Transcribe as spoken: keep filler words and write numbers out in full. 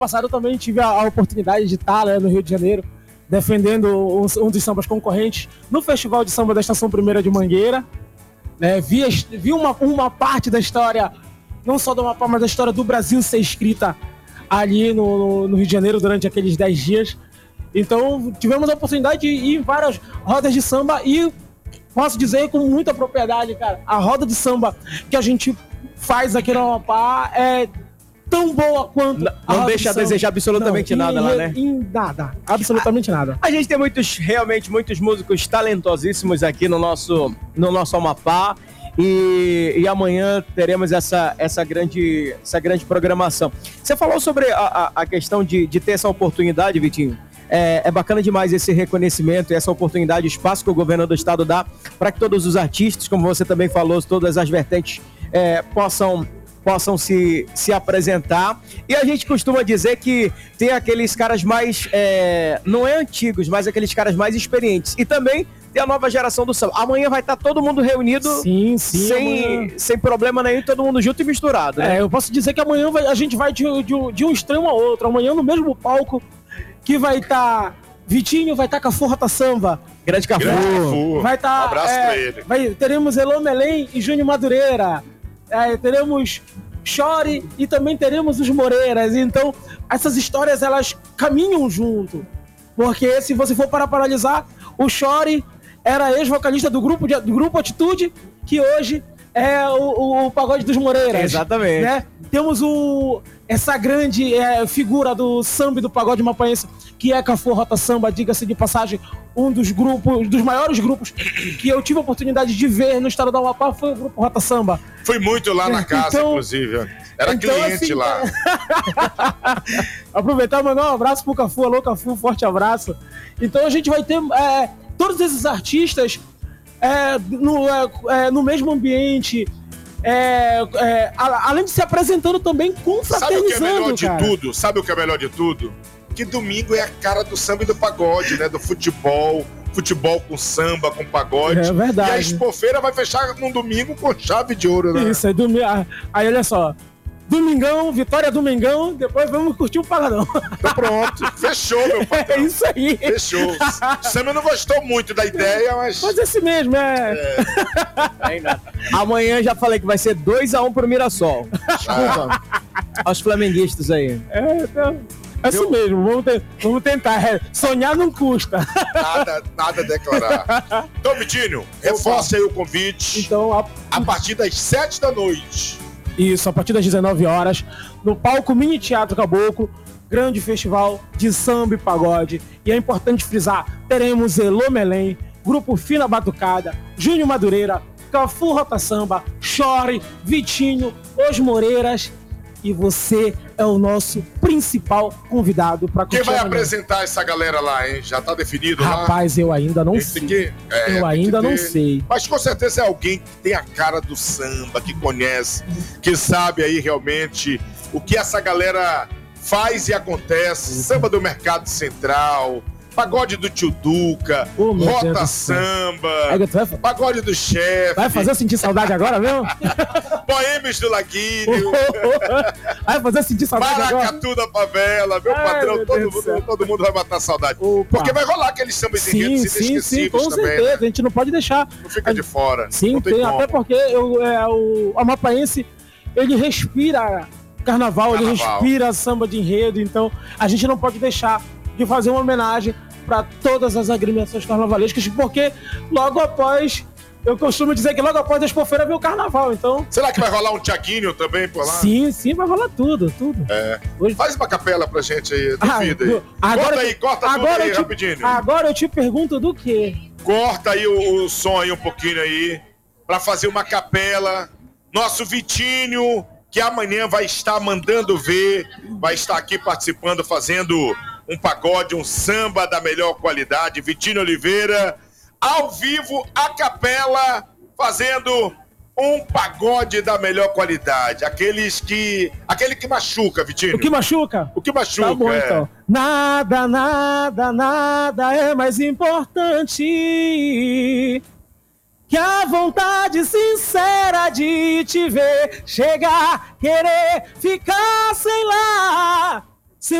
passado eu também tive a, a oportunidade de estar, né, no Rio de Janeiro, defendendo um, um dos sambas concorrentes no Festival de Samba da Estação Primeira de Mangueira. Né, vi vi uma, uma parte da história, não só do Amapá, mas da história do Brasil ser escrita ali no, no, no Rio de Janeiro durante aqueles dez dias. Então tivemos a oportunidade de ir em várias rodas de samba e posso dizer com muita propriedade, cara, a roda de samba que a gente faz aqui no Amapá é tão boa quanto não, não deixa a desejar absolutamente não, nada em, lá, né? Em nada, absolutamente a, nada. A gente tem muitos, realmente, muitos músicos talentosíssimos aqui no nosso, no nosso Amapá e, e amanhã teremos essa, essa, grande, essa grande programação. Você falou sobre a, a, a questão de, de ter essa oportunidade, Vitinho. É, é bacana demais esse reconhecimento e essa oportunidade, o espaço que o governo do estado dá para que todos os artistas, como você também falou, todas as vertentes é, possam... possam se, se apresentar. E a gente costuma dizer que tem aqueles caras mais, é, não é antigos, mas aqueles caras mais experientes. E também tem a nova geração do samba. Amanhã vai estar todo mundo reunido, sim, sim, sem, sem problema nenhum, todo mundo junto e misturado, né? É, eu posso dizer que amanhã vai, a gente vai de, de, de um extremo a outro. Amanhã no mesmo palco que vai estar Vitinho, vai estar Cafu Rota Samba. Grande Cafu. Vai estar, um abraço é, pra ele. Vai, teremos Elô Melém e Júnior Madureira. É, teremos Chore e também teremos os Moreiras. Então, essas histórias, elas caminham junto. Porque se você for para paralisar, o Chore era ex-vocalista do grupo, de, do grupo Atitude, que hoje é o, o, o Pagode dos Moreiras. Exatamente. Né? Temos o, essa grande é, figura do samba e do pagode mapaense, que é Cafu Rota Samba, diga-se de passagem, um dos grupos, dos maiores grupos que eu tive a oportunidade de ver no estado do Amapá foi o grupo Rota Samba. Fui muito lá na casa, então, inclusive. Era então, cliente assim, lá. Aproveitar e mandar um abraço pro Cafu. Alô, Cafu, forte abraço. Então a gente vai ter é, todos esses artistas é, no, é, no mesmo ambiente, é, é, além de se apresentando também, confraternizando. Sabe o que é melhor de cara? tudo? Sabe o que é melhor de tudo? Que domingo é a cara do samba e do pagode, né? Do futebol, futebol com samba, com pagode. É verdade. E a Expofeira vai fechar num domingo com chave de ouro, né? Isso, aí, domi... aí olha só. Domingão, vitória domingão, depois vamos curtir o pagadão. Então pronto, fechou, meu patrão. É isso aí. Fechou. O Sam não gostou muito da ideia, mas... Mas esse mesmo, é... é. Amanhã já falei que vai ser dois a um pro Mirassol. Desculpa. Aos flamenguistas aí. É, então... É isso mesmo, vamos, ter, vamos tentar. É, sonhar não custa. Nada, nada a declarar. Então, Vitinho, reforce aí o convite. Então, a... a partir das sete da noite. Isso, a partir das dezenove horas, no palco Mini Teatro Caboclo, grande festival de samba e pagode. E é importante frisar, teremos Elô Melém, Grupo Fina Batucada, Júnior Madureira, Cafu Rota Samba, Chore, Vitinho, Os Moreiras. E você é o nosso principal convidado para Quem vai apresentar essa galera lá, hein? Já tá definido lá? Rapaz, eu ainda não sei. Que, é, eu ainda não sei. Mas com certeza é alguém que tem a cara do samba, que conhece, que sabe aí realmente o que essa galera faz e acontece. Samba do Mercado Central, pagode do Tio Duca, oh, Rota Samba, vai... pagode do Chefe. Vai fazer eu sentir saudade agora mesmo? Boêmios do Laguinho. Vai fazer eu sentir saudade Maracatu agora? da Favela, meu Ai, patrão, meu todo mundo, todo mundo vai matar saudade. Opa. Porque vai rolar aqueles sambas enredos inesquecíveis sim, com também, certeza, né? A gente não pode deixar. Não fica de fora. Sim, não tem, tem, como. Até porque eu, é, o amapaense, ele respira carnaval, carnaval, ele respira samba de enredo, então a gente não pode deixar de fazer uma homenagem para todas as agremiações carnavalescas, porque logo após, eu costumo dizer que logo após a Expofeira vem o carnaval, então... Será que vai rolar um Tiaguinho também por lá? Sim, sim, vai rolar tudo, tudo. É. Hoje... Faz uma capela pra gente aí, duvida aí. Agora, corta aí, corta agora tudo aí, te, rapidinho. Agora eu te pergunto do quê? Corta aí o, o som aí um pouquinho aí, pra fazer uma capela. Nosso Vitinho, que amanhã vai estar mandando ver, vai estar aqui participando, fazendo... um pagode, um samba da melhor qualidade. Vitinho Oliveira, ao vivo, a capela, fazendo um pagode da melhor qualidade. Aqueles que... Aquele que machuca, Vitinho. O que machuca? O que machuca, tá bom, é. Então. Nada, nada, nada é mais importante que a vontade sincera de te ver chegar, querer ficar sem lá.